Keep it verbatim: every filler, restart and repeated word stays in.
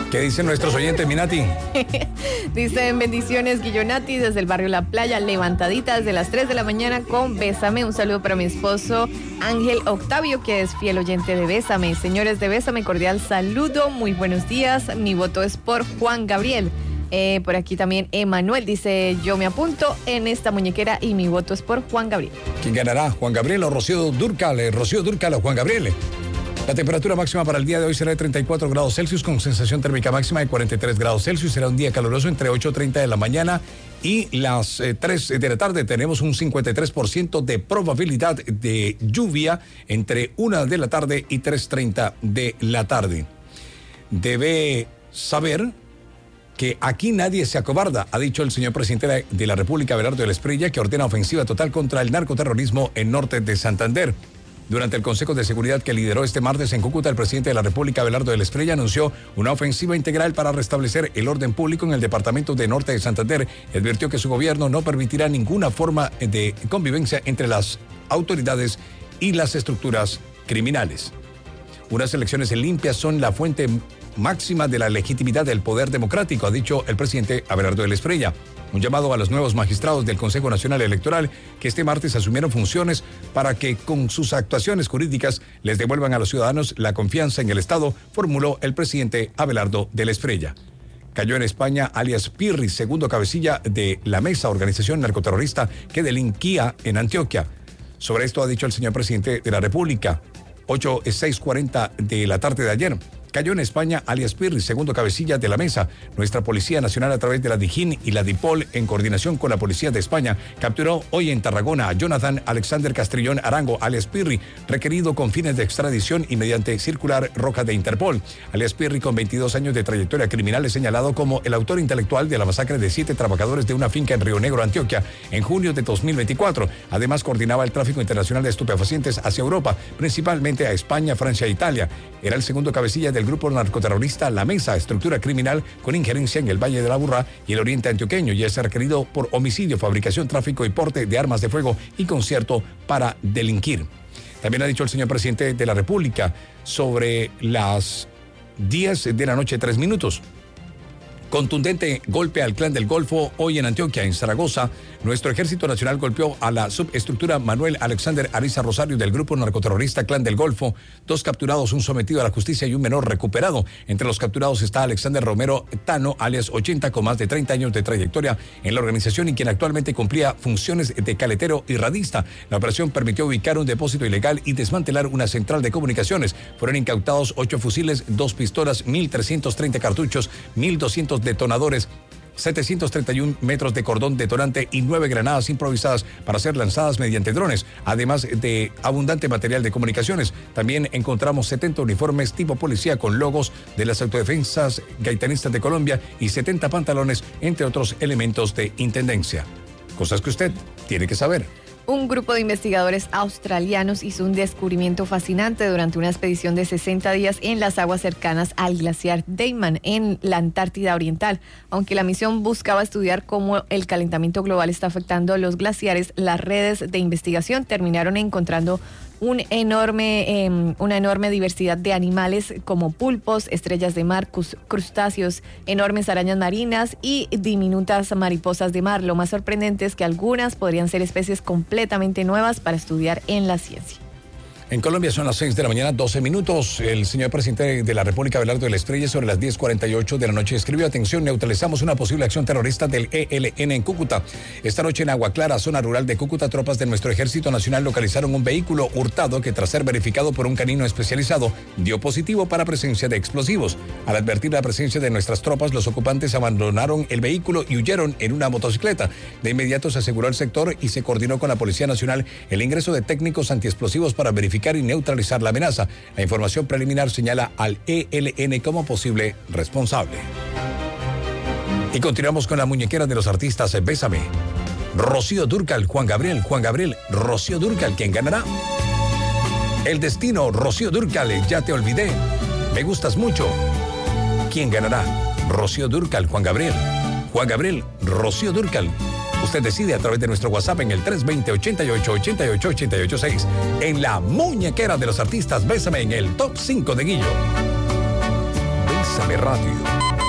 ¿Qué dicen nuestros oyentes, Minati? Dicen bendiciones, Guillonati, desde el barrio La Playa, levantadita desde las tres de la mañana con Bésame. Un saludo para mi esposo Ángel Octavio, que es fiel oyente de Bésame. Señores de Bésame, cordial saludo, muy buenos días. Mi voto es por Juan Gabriel. Eh, por aquí también Emanuel dice, yo me apunto en esta muñequera y mi voto es por Juan Gabriel. ¿Quién ganará? ¿Juan Gabriel o Rocío Dúrcal? Eh, Rocío Dúrcal o Juan Gabriel. La temperatura máxima para el día de hoy será de treinta y cuatro grados Celsius con sensación térmica máxima de cuarenta y tres grados Celsius. Será un día caluroso entre ocho y treinta de la mañana y las eh, tres de la tarde. Tenemos un cincuenta y tres por ciento de probabilidad de lluvia entre una de la tarde y tres treinta de la tarde. Debe saber que aquí nadie se acobarda, ha dicho el señor presidente de la República, Abelardo del Espriella, que ordena ofensiva total contra el narcoterrorismo en norte de Santander. Durante el Consejo de Seguridad que lideró este martes en Cúcuta, el presidente de la República, Abelardo del Espriella, anunció una ofensiva integral para restablecer el orden público en el departamento de norte de Santander y advirtió que su gobierno no permitirá ninguna forma de convivencia entre las autoridades y las estructuras criminales. Unas elecciones limpias son la fuente máxima de la legitimidad del poder democrático, ha dicho el presidente Abelardo del Espriella. Un llamado a los nuevos magistrados del Consejo Nacional Electoral que este martes asumieron funciones para que con sus actuaciones jurídicas les devuelvan a los ciudadanos la confianza en el Estado, formuló el presidente Abelardo del Espriella. Cayó en España alias Pirri, segundo cabecilla de la Mesa, organización narcoterrorista que delinquía en Antioquia. Sobre esto ha dicho el señor presidente de la República, ocho seis cuarenta de la tarde de ayer. Cayó en España alias Pirri, segundo cabecilla de la Mesa. Nuestra Policía Nacional, a través de la DIJÍN y la DIPOL, en coordinación con la Policía de España, capturó hoy en Tarragona a Jonathan Alexander Castrillón Arango, alias Pirri, requerido con fines de extradición y mediante circular roja de Interpol. Alias Pirri, con veintidós años de trayectoria criminal, es señalado como el autor intelectual de la masacre de siete trabajadores de una finca en Río Negro, Antioquia, en junio de dos mil veinticuatro. Además, coordinaba el tráfico internacional de estupefacientes hacia Europa, principalmente a España, Francia e Italia. Era el segundo cabecilla del grupo narcoterrorista La Mesa, estructura criminal con injerencia en el Valle de la Aburrá y el Oriente Antioqueño, y es requerido por homicidio, fabricación, tráfico y porte de armas de fuego y concierto para delinquir. También ha dicho el señor presidente de la República sobre las diez de la noche, tres minutos. Contundente golpe al Clan del Golfo hoy en Antioquia, en Zaragoza. Nuestro Ejército Nacional golpeó a la subestructura Manuel Alexander Ariza Rosario del grupo narcoterrorista Clan del Golfo. Dos capturados, un sometido a la justicia y un menor recuperado. Entre los capturados está Alexander Romero Tano, alias ochenta, con más de treinta años de trayectoria en la organización y quien actualmente cumplía funciones de caletero y radista. La operación permitió ubicar un depósito ilegal y desmantelar una central de comunicaciones. Fueron incautados ocho fusiles, dos pistolas, mil trescientos treinta cartuchos, mil doscientos detonadores, setecientos treinta y un metros de cordón detonante y nueve granadas improvisadas para ser lanzadas mediante drones, además de abundante material de comunicaciones. También encontramos setenta uniformes tipo policía con logos de las autodefensas gaitanistas de Colombia y setenta pantalones, entre otros elementos de intendencia. Cosas que usted tiene que saber. Un grupo de investigadores australianos hizo un descubrimiento fascinante durante una expedición de sesenta días en las aguas cercanas al glaciar Dayman, en la Antártida Oriental. Aunque la misión buscaba estudiar cómo el calentamiento global está afectando a los glaciares, las redes de investigación terminaron encontrando un enorme, eh, una enorme diversidad de animales como pulpos, estrellas de mar, crustáceos, enormes arañas marinas y diminutas mariposas de mar. Lo más sorprendente es que algunas podrían ser especies completamente nuevas para estudiar en la ciencia. En Colombia son las seis de la mañana, doce minutos. El señor presidente de la República, Abelardo del Espriella, sobre las diez cuarenta y ocho de la noche escribió: atención, neutralizamos una posible acción terrorista del E L N en Cúcuta. Esta noche en Agua Clara, zona rural de Cúcuta, tropas de nuestro Ejército Nacional localizaron un vehículo hurtado que, tras ser verificado por un canino especializado, dio positivo para presencia de explosivos. Al advertir la presencia de nuestras tropas, los ocupantes abandonaron el vehículo y huyeron en una motocicleta. De inmediato se aseguró el sector y se coordinó con la Policía Nacional el ingreso de técnicos antiexplosivos para verificar y neutralizar la amenaza. La información preliminar señala al E L N como posible responsable. Y continuamos con la muñequera de los artistas. Bésame. Rocío Dúrcal, Juan Gabriel, Juan Gabriel, Rocío Dúrcal. ¿Quién ganará? El destino, Rocío Dúrcal, Ya te olvidé. Me gustas mucho. ¿Quién ganará? Rocío Dúrcal, Juan Gabriel. Juan Gabriel, Rocío Dúrcal. Usted decide a través de nuestro WhatsApp en el tres dos cero, ochenta y ocho, ochenta y ocho, ochenta y ocho seis. En la muñequera de los artistas, Bésame, en el top cinco de Guillo. Actualízame Radio.